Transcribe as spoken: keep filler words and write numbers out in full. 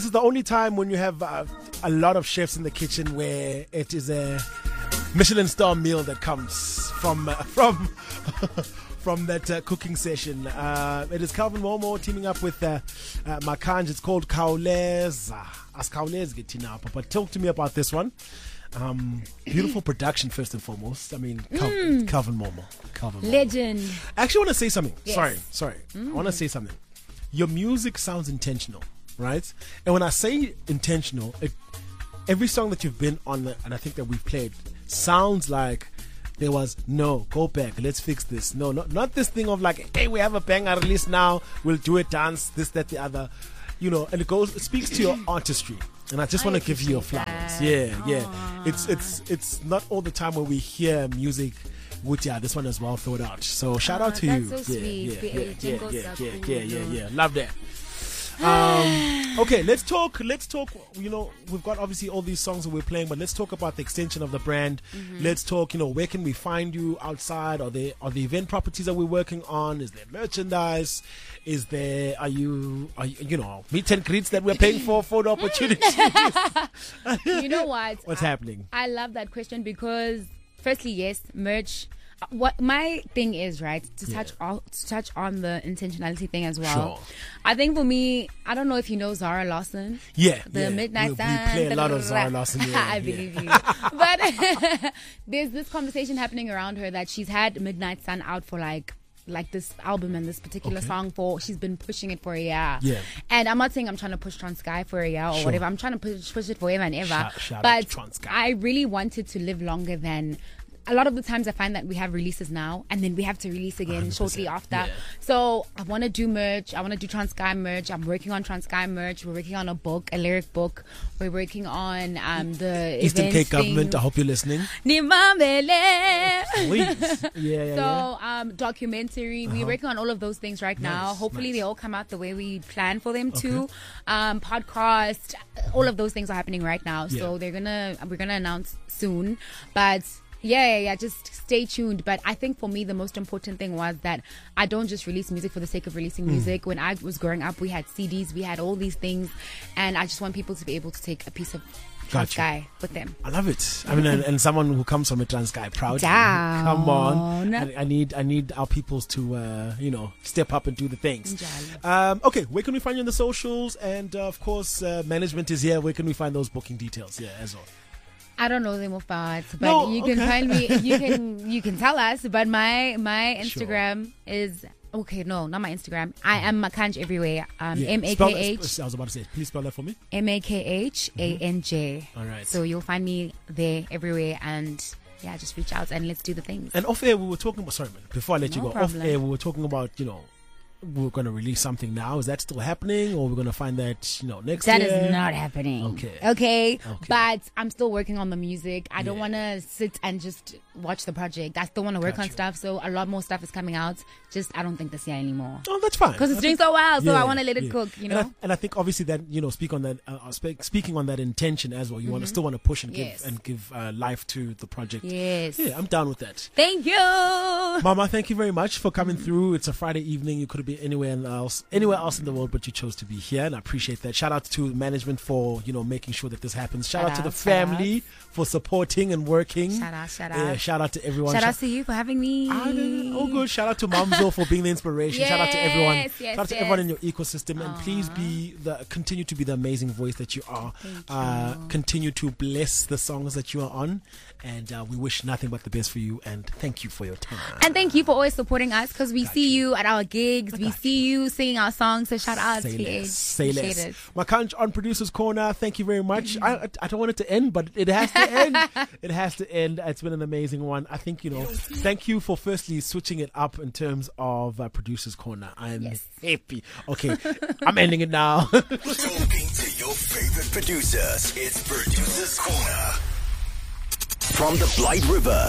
This is the only time when you have uh, a lot of chefs in the kitchen where it is a Michelin star meal that comes from uh, from from that uh, cooking session. Uh, it is Calvin Momo teaming up with uh, uh, Makanj. It's called Khawuleza. As Khawuleza get now, but talk to me about this one. Um, beautiful production first and foremost. I mean, Calvin, mm. Calvin Momo, Calvin Momo. Legend. I actually want to say something. Yes. Sorry, sorry. Mm. I want to say something. Your music sounds intentional, right? And when I say intentional, it, every song that you've been on, the, and I think that we've played, sounds like there was no, go back, let's fix this. No, not not this thing of like, hey, we have a banger release now, we'll do it, dance, this, that, the other. You know, and it goes, it speaks to your artistry. And I just want to give you your flowers. That. Yeah, yeah. Aww. It's it's it's not all the time when we hear music. With, yeah, this one is well thought out. So shout Oh, out to that's you. so yeah, sweet. yeah, The yeah, yeah, jingles yeah, are yeah, cool, yeah, yeah, though. yeah. Love that. Um, okay, let's talk. Let's talk. You know, we've got obviously all these songs that we're playing, but let's talk about the extension of the brand. Mm-hmm. Let's talk. You know, where can we find you outside? Are there are the event properties that we're working on? Is there merchandise? Is there? Are you? Are you, you know, meet and greets that we're paying for for the opportunities? You know what? What's I, happening? I love that question because, firstly, yes, merch. What my thing is, right, to Yeah. touch on, to touch on the intentionality thing as well. Sure. I think for me, I don't know if you know Zara Lawson. Yeah, The yeah. Midnight we, Sun. we play a lot of Zara Lawson. Yeah, I yeah. believe you. But there's this conversation happening around her that she's had Midnight Sun out for like like this album and this particular Okay. song for she's been pushing it for a year. Yeah. And I'm not saying I'm trying to push Transky for a year or Sure. whatever. I'm trying to push push it forever and ever. Shout- shout out but to Transky. I really wanted to live longer than. A lot of the times I find that we have releases now and then we have to release again one hundred percent, shortly after. yeah. So I want to do merch. I want to do Transky merch. I'm working on Transky merch. We're working on a book, a lyric book. We're working on um, the Eastern events Cape government. thing. I hope you're listening. Nimambele. Please. Yeah, yeah, So, yeah. um, documentary. We're working on all of those things right now. Nice, Hopefully, nice. they all come out the way we plan for them to. Okay. Um, podcast. All of those things are happening right now. So Yeah. they're gonna we're gonna announce soon. But yeah, yeah, yeah. Just stay tuned. But I think for me, the most important thing was that I don't just release music for the sake of releasing Hmm. music. When I was growing up, we had C Ds, we had all these things, and I just want people to be able to take a piece of Gotcha. Transky with them. I love it. I mean, and, and someone who comes from a trans guy, proud. Down. Come on. I, I need, I need our peoples to, uh, you know, step up and do the things. Njalo. Um, okay, where can we find you on the socials? And uh, of course, uh, management is here. Where can we find those booking details? Yeah, as well. I don't know them off by heart, but No, you can okay. find me. You can you can tell us. But my my Sure. Instagram is okay. No, not my Instagram. I am Makanj everywhere. Um, Yeah. M A Spell- K H I was about to say, please spell that for me. M A K H A N J. All right. So you'll find me there everywhere, and yeah, just reach out and let's do the things. And off air, we were talking about, sorry, man, before I let you No go, problem. off air, we were talking about, you know, we're going to release something now. Is that still happening? Or we're going to find that, you know, next That year? is not happening. Okay. Okay. Okay. But I'm still working on the music. I don't Yeah. want to sit and just watch the project. I still want to work Got on you. stuff. So a lot more stuff is coming out. Just I don't think this year anymore. Oh, that's fine. Because it's I doing think- so well, so Yeah, I want to let it yeah. cook, you And I, know? and I think obviously that, you know, speak on that, uh, uh, spe- speaking on that intention as well. You want to still want to push and give Yes. and give uh, life to the project. Yes. Yeah, I'm down with that. Thank you. Mama, thank you very much for coming through. It's a Friday evening. You could have been anywhere else, anywhere else in the world, but you chose to be here, and I appreciate that. Shout out to management for, you know, making sure that this happens. Shout, Shout out to the out, shout family for supporting and working. Shout out, shout Yeah, out. shout out to everyone. Shout out to you for having me. Ah, no, no, oh, good. Shout out to Mamzo for being the inspiration. Shout out to everyone. Yes, yes, Shout out to yes. everyone in your ecosystem, and please be the continue to be the amazing voice that you are. Uh, continue to bless the songs that you are on, and uh, we wish nothing but the best for you. And thank you for your time. And thank you for always supporting us because we see you. at our gigs. We see you singing our songs. So shout out Say to less. you. Say Appreciate less. it. Makanj on Producer's Corner. Thank you very much. I I don't want it to end, but it has to end. It has to end. It's been an amazing one. I think, you know, thank you for firstly switching it up in terms of uh, Producer's Corner. I'm Yes. happy. Okay, I'm ending it now. Talking to your favorite producers. It's Producer's Corner. From the Blight River